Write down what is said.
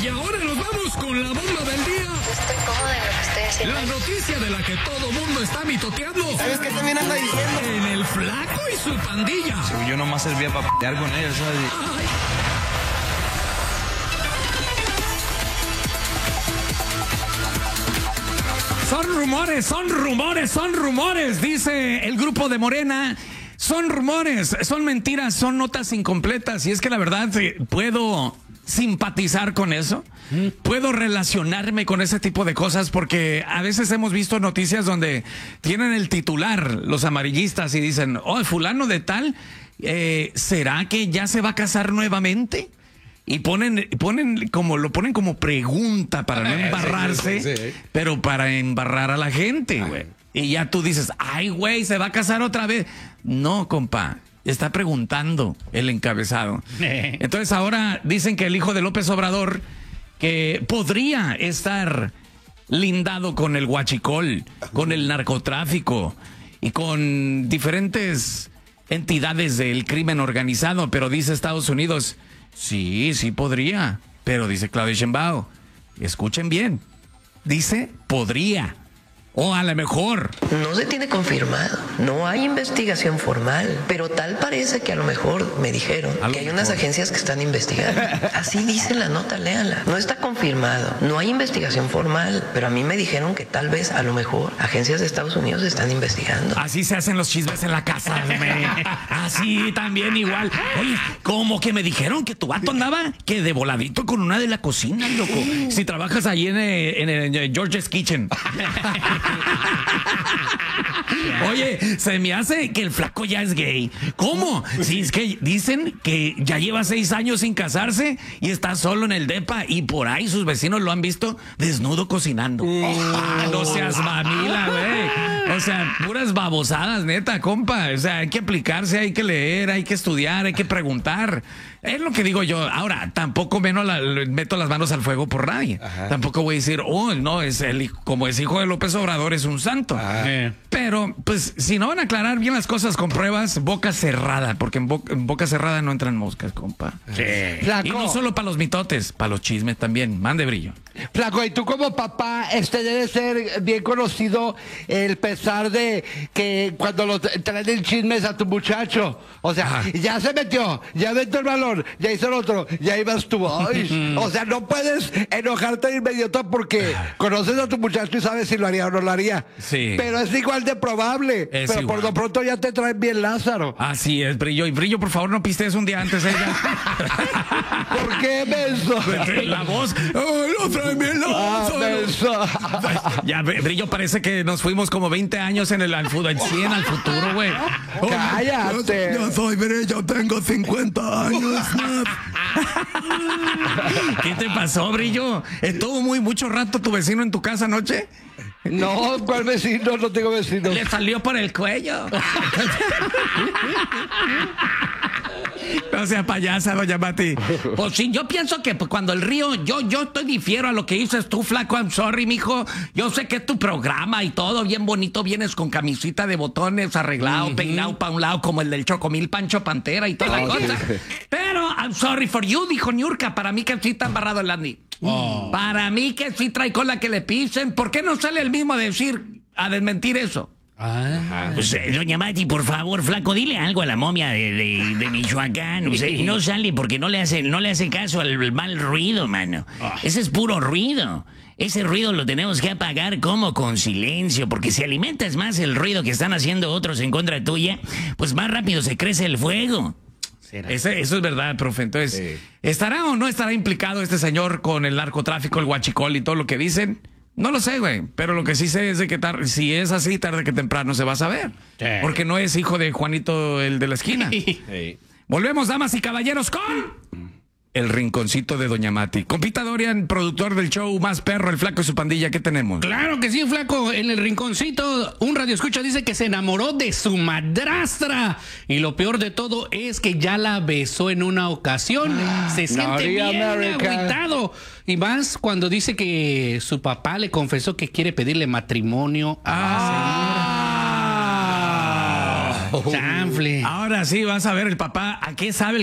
ahora nos vamos con la bomba del día. Yo estoy cómoda en lo que estoy haciendo. La noticia de la que todo mundo está mitoteando. ¿Sabes qué también anda diciendo? En el Flaco y su pandilla. Sí, yo nomás servía para pelear con ellos, ¿sabes? Ay. Son rumores, dice el grupo de Morena. Son rumores, son mentiras, son notas incompletas. Y es que la verdad, puedo simpatizar con eso. Puedo relacionarme con ese tipo de cosas porque a veces hemos visto noticias donde tienen el titular, los amarillistas, y dicen, oh, fulano de tal, ¿será que ya se va a casar nuevamente? Y lo ponen como pregunta para no embarrarse, sí. Pero para embarrar a la gente, güey. Y ya tú dices, ay, güey, ¿se va a casar otra vez? No, compa, está preguntando el encabezado. Entonces ahora dicen que el hijo de López Obrador, que podría estar lindado con el huachicol, con el narcotráfico y con diferentes entidades del crimen organizado, pero dice Estados Unidos, sí podría, pero dice Claudia Sheinbaum, escuchen bien, dice podría. O a lo mejor. No se tiene confirmado, no hay investigación formal, pero tal parece que a lo mejor me dijeron que hay unas agencias que están investigando. Así dice la nota, léala. No está confirmado, no hay investigación formal, pero a mí me dijeron que tal vez, a lo mejor, agencias de Estados Unidos están investigando. Así se hacen los chismes en la casa, así también igual. Oye, ¿cómo que me dijeron que tu vato andaba que de voladito con una de la cocina, loco? Si trabajas ahí en el George's Kitchen. Oye, se me hace que el flaco ya es gay. ¿Cómo? Si es que dicen que ya lleva 6 años sin casarse y está solo en el depa y por ahí sus vecinos lo han visto desnudo cocinando. No seas mamila, güey. O sea, puras babosadas, neta, compa. O sea, hay que aplicarse, hay que leer, hay que estudiar, hay que preguntar. Es lo que digo yo. Ahora, tampoco meto las manos al fuego por nadie. Ajá. Tampoco voy a decir, oh, no, como es hijo de López Obrador, es un santo. Pero, pues, si no van a aclarar bien las cosas con pruebas, boca cerrada, porque en boca cerrada no entran moscas, compa. Sí. Flaco. Y no solo para los mitotes, para los chismes también. Mande brillo. Flaco, y tú como papá, debe ser bien conocido el pesar de que cuando traen chismes a tu muchacho, o sea, ajá, ya se metió el balón, ya hizo el otro, ya ibas tú. Ay, o sea, no puedes enojarte de inmediato porque conoces a tu muchacho y sabes si lo haría o no lo haría. Sí. Pero es igual de probable. Pero por lo pronto ya te traen bien Lázaro. Así es, Brillo. Y Brillo, por favor, no pistees un día antes ella. ¿Por qué, menso? La voz. Oh, no traen bien Lázaro. Ya, Brillo, parece que nos fuimos como 20 años en al futuro, güey. Oh, cállate. Yo soy Brillo, tengo 50 años. ¿Qué te pasó, Brillo? ¿Estuvo mucho rato tu vecino en tu casa anoche? No, ¿cuál vecino? No tengo vecino. Le salió por el cuello. No sea payasa, doña Mati. Pues sí, yo pienso que cuando el río, yo difiero a lo que dices tú, flaco. I'm sorry, mijo. Yo sé que es tu programa y todo bien bonito. Vienes con camisita de botones, arreglado, peinado para un lado, como el del Chocomil Pancho Pantera y toda la cosa. Pero I'm sorry for you, dijo Niurka. Para mí que sí está embarrado el Andy. Para mí que sí trae cola que le pisen. ¿Por qué no sale el mismo a desmentir eso? Pues, doña Mati, por favor, flaco, dile algo a la momia de Michoacán. O sea, y no sale porque no le hace caso al mal ruido, mano. Ese es puro ruido. Ese ruido lo tenemos que apagar como con silencio, porque si alimentas más el ruido que están haciendo otros en contra tuya, pues más rápido se crece el fuego. Eso es verdad, profe. Entonces, ¿estará o no estará implicado este señor con el narcotráfico, el huachicol y todo lo que dicen? No lo sé, güey, pero lo que sí sé es de que si es así, tarde que temprano se va a saber. Sí. Porque no es hijo de Juanito, el de la esquina. Sí. Volvemos, damas y caballeros, con el rinconcito de doña Mati. Compita Dorian, productor del show Más Perro, el Flaco y su pandilla, ¿qué tenemos? Claro que sí, Flaco. En el rinconcito, un radioescucha dice que se enamoró de su madrastra. Y lo peor de todo es que ya la besó en una ocasión. Se siente bien agüitado. Y más cuando dice que su papá le confesó que quiere pedirle matrimonio a la señora. Chanfle. Ahora sí vas a ver el papá a qué sabe el